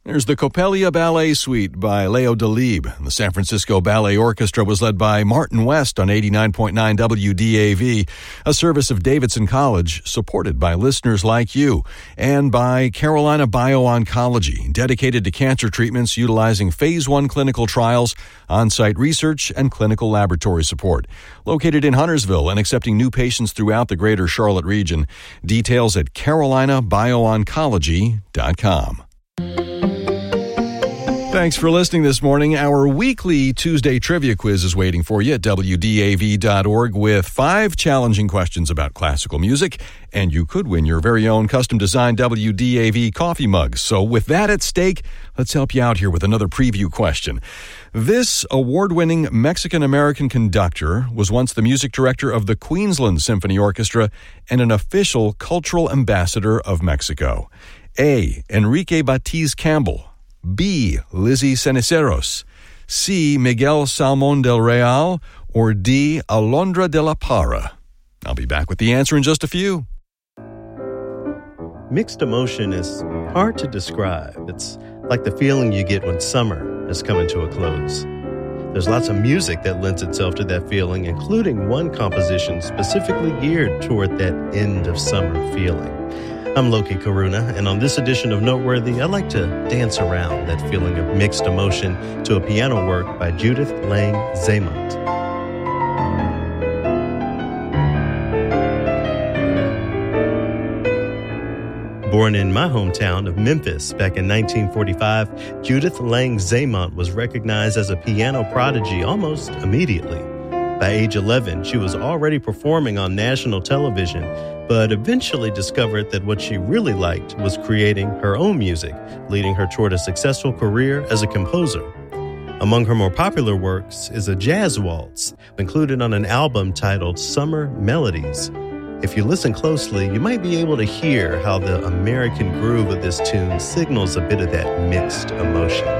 There's the Coppelia Ballet Suite by Leo Delibes. The San Francisco Ballet Orchestra was led by Martin West on 89.9 WDAV, a service of Davidson College supported by listeners like you, and by Carolina Bio-Oncology, dedicated to cancer treatments utilizing Phase 1 clinical trials, on-site research, and clinical laboratory support. Located in Huntersville and accepting new patients throughout the greater Charlotte region. Details at carolinabioncology.com. Thanks for listening this morning. Our weekly Tuesday trivia quiz is waiting for you at WDAV.org with 5 challenging questions about classical music, and you could win your very own custom-designed WDAV coffee mug. So with that at stake, let's help you out here with another preview question. This award-winning Mexican-American conductor was once the music director of the Queensland Symphony Orchestra and an official cultural ambassador of Mexico. A. Enrique Batiz Campbell. B. Lizzie Ceniceros, C. Miguel Salmon del Real, or D. Alondra de la Parra? I'll be back with the answer in just a few. Mixed emotion is hard to describe. It's like the feeling you get when summer is coming to a close. There's lots of music that lends itself to that feeling, including one composition specifically geared toward that end of summer feeling. I'm Loki Karuna, and on this edition of Noteworthy, I like to dance around that feeling of mixed emotion to a piano work by Judith Lang Zemont. Born in my hometown of Memphis back in 1945, Judith Lang Zemont was recognized as a piano prodigy almost immediately. By age 11, she was already performing on national television, but eventually discovered that what she really liked was creating her own music, leading her toward a successful career as a composer. Among her more popular works is a jazz waltz, included on an album titled Summer Melodies. If you listen closely, you might be able to hear how the American groove of this tune signals a bit of that mixed emotion.